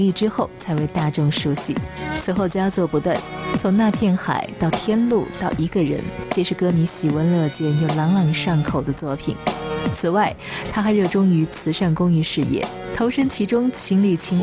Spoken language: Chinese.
立之后才为大众熟悉。此后佳作不断，从那片海到天路到一个人，皆是歌迷喜闻乐见又朗朗上口的作品。此外，他还热衷于慈善公益事业，投身其中，亲力亲